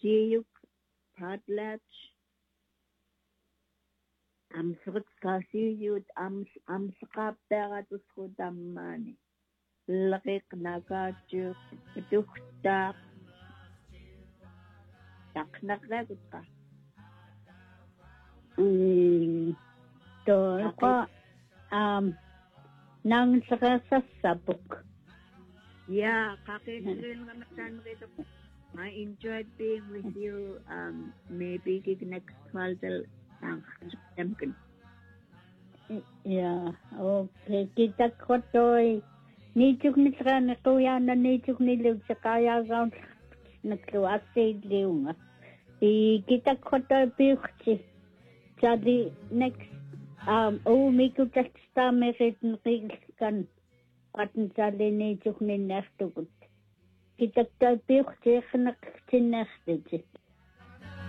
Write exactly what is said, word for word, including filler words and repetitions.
Siyuk, Patlach, Amsrut Kasiyut, Ams Amskaperatus Hudamani, Lrik Nagajuk, Dukta, Taknakagutka. Mm, to ko um nang saka sa sabuk. Yeah, kakilin nga nagtan rito. I enjoyed being with you. Um, maybe gig next fall ang September. Yeah, okay. Kita ko to'y nijuk ni saka na kuya na nijuk ni liw sa kaya gaun nagluwasay liw nga. I kita ko to'y biyukti. Jadi next um oh miku tasta merit nkikan patn sali nijuk ni naftugut. Kita to'y biyukti nak tinaftugut.